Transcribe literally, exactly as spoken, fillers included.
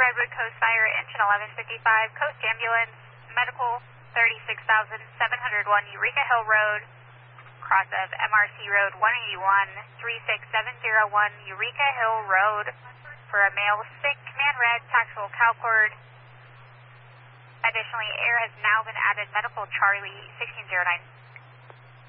Redwood Coast Fire, engine eleven fifty-five, Coast Ambulance, medical thirty-six thousand seven hundred one Eureka Hill Road, cross of M R C Road one eighty-one, three six seven zero one Eureka Hill Road, for a male sick, command red, tactical CalCord. Additionally, air has now been added, medical Charlie sixteen zero nine.